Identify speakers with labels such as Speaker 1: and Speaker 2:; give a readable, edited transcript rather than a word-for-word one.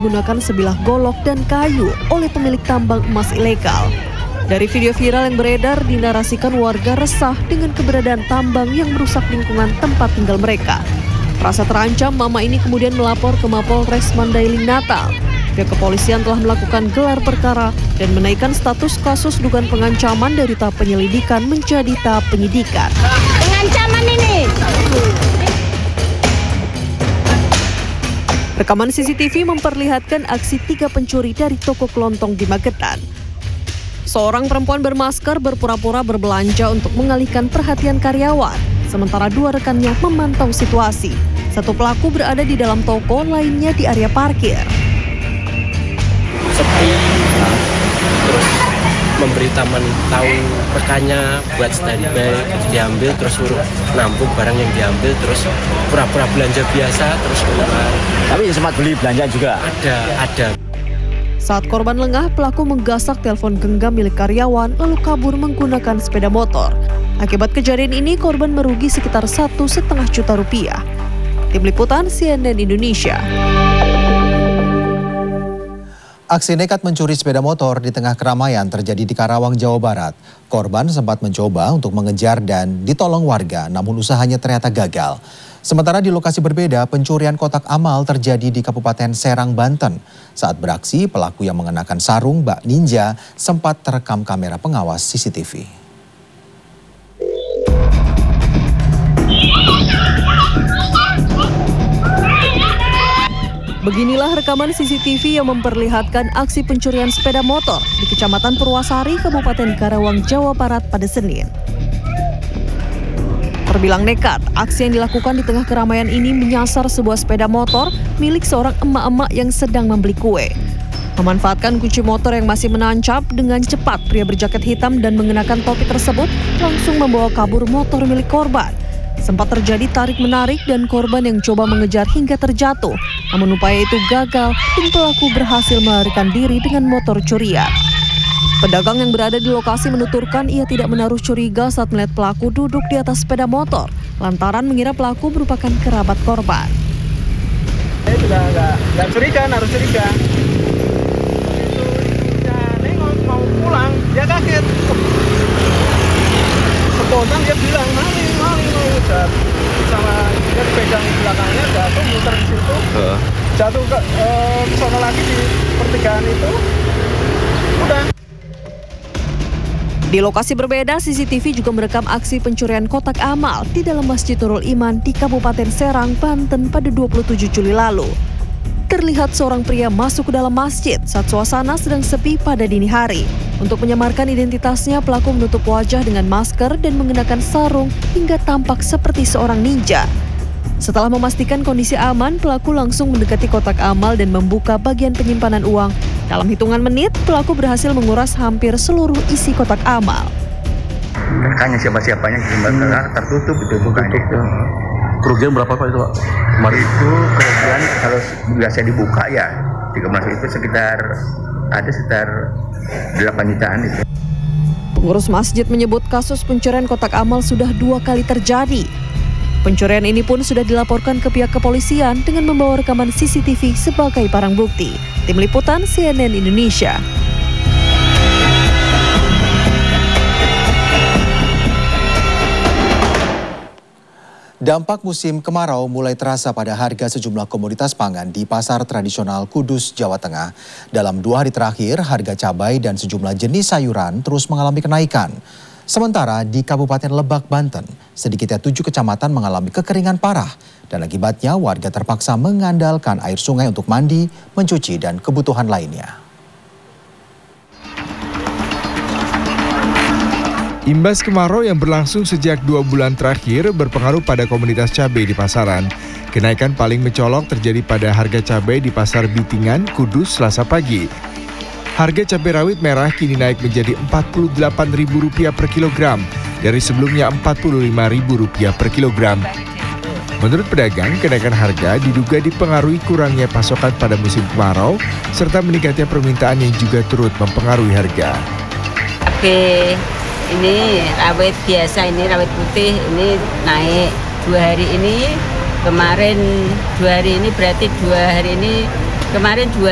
Speaker 1: menggunakan sebilah golok dan kayu oleh pemilik tambang emas ilegal. Dari video viral yang beredar, dinarasikan warga resah dengan keberadaan tambang yang merusak lingkungan tempat tinggal mereka. Merasa terancam, mama ini kemudian melapor ke Mapolres Mandailing Natal. Pihak kepolisian telah melakukan gelar perkara dan menaikkan status kasus dugaan pengancaman dari tahap penyelidikan menjadi tahap penyidikan.
Speaker 2: Pengancaman ini.
Speaker 1: Rekaman CCTV memperlihatkan aksi 3 pencuri dari toko kelontong di Magetan. Seorang perempuan bermasker berpura-pura berbelanja untuk mengalihkan perhatian karyawan, sementara 2 rekannya memantau situasi. Satu pelaku berada di dalam toko, lainnya di area parkir.
Speaker 3: Sepi, terus memberi taman tahu rekannya buat standby, diambil terus suruh nampung barang yang diambil, terus pura-pura belanja biasa terus keluar.
Speaker 4: Tapi sempat beli belanja juga?
Speaker 3: Ada.
Speaker 1: Saat korban lengah, pelaku menggasak telepon genggam milik karyawan lalu kabur menggunakan sepeda motor. Akibat kejadian ini, korban merugi sekitar 1,5 juta rupiah. Tim Liputan CNN Indonesia.
Speaker 5: Aksi nekat mencuri sepeda motor di tengah keramaian terjadi di Karawang, Jawa Barat. Korban sempat mencoba untuk mengejar dan ditolong warga, namun usahanya ternyata gagal. Sementara di lokasi berbeda, pencurian kotak amal terjadi di Kabupaten Serang, Banten. Saat beraksi, pelaku yang mengenakan sarung bak ninja sempat terekam kamera pengawas CCTV.
Speaker 1: Beginilah rekaman CCTV yang memperlihatkan aksi pencurian sepeda motor di Kecamatan Purwasari, Kabupaten Karawang, Jawa Barat pada Senin. Terbilang nekat, aksi yang dilakukan di tengah keramaian ini menyasar sebuah sepeda motor milik seorang emak-emak yang sedang membeli kue. Memanfaatkan kunci motor yang masih menancap, dengan cepat pria berjaket hitam dan mengenakan topi tersebut langsung membawa kabur motor milik korban. Sempat terjadi tarik-menarik dan korban yang coba mengejar hingga terjatuh. Namun upaya itu gagal dan pelaku berhasil melarikan diri dengan motor curian. Pedagang yang berada di lokasi menuturkan ia tidak menaruh curiga saat melihat pelaku duduk di atas sepeda motor, lantaran mengira pelaku merupakan kerabat korban.
Speaker 6: Saya sudah nggak curiga, naruh curiga. Itu ibunya nengok mau pulang, dia kaget. Spontan dia bilang maling udah sama dia pegang belakangnya jatuh muter di situ, jatuh ke sana lagi di pertigaan itu, udah.
Speaker 1: Di lokasi berbeda, CCTV juga merekam aksi pencurian kotak amal di dalam Masjid Nurul Iman di Kabupaten Serang, Banten pada 27 Juli lalu. Terlihat seorang pria masuk ke dalam masjid saat suasana sedang sepi pada dini hari. Untuk menyamarkan identitasnya, pelaku menutup wajah dengan masker dan mengenakan sarung hingga tampak seperti seorang ninja. Setelah memastikan kondisi aman, pelaku langsung mendekati kotak amal dan membuka bagian penyimpanan uang. Dalam hitungan menit, pelaku berhasil menguras hampir seluruh isi kotak amal.
Speaker 4: Tanya siapa-siapanya, tertutup itu bukanya.
Speaker 7: Kerugian berapa Pak itu Pak?
Speaker 4: Kemarin itu kerugian kalau biasa dibuka ya, masuk itu sekitar 8 jutaan itu.
Speaker 1: Pengurus masjid menyebut kasus pencurian kotak amal sudah 2 kali terjadi. Pencurian ini pun sudah dilaporkan ke pihak kepolisian dengan membawa rekaman CCTV sebagai barang bukti. Tim Liputan CNN Indonesia.
Speaker 5: Dampak musim kemarau mulai terasa pada harga sejumlah komoditas pangan di pasar tradisional Kudus, Jawa Tengah. Dalam 2 hari terakhir, harga cabai dan sejumlah jenis sayuran terus mengalami kenaikan. Sementara di Kabupaten Lebak, Banten, sedikitnya 7 kecamatan mengalami kekeringan parah. Dan akibatnya warga terpaksa mengandalkan air sungai untuk mandi, mencuci, dan kebutuhan lainnya.
Speaker 8: Imbas kemarau yang berlangsung sejak 2 bulan terakhir berpengaruh pada komoditas cabai di pasaran. Kenaikan paling mencolok terjadi pada harga cabai di Pasar Bitingan, Kudus, Selasa pagi. Harga cabai rawit merah kini naik menjadi Rp48.000 per kilogram, dari sebelumnya Rp45.000 per kilogram. Menurut pedagang, kenaikan harga diduga dipengaruhi kurangnya pasokan pada musim kemarau, serta meningkatnya permintaan yang juga turut mempengaruhi harga.
Speaker 2: Oke. Ini rawit biasa, ini rawit putih, ini naik 2 hari ini, kemarin 2 hari ini berarti 2 hari ini, kemarin 2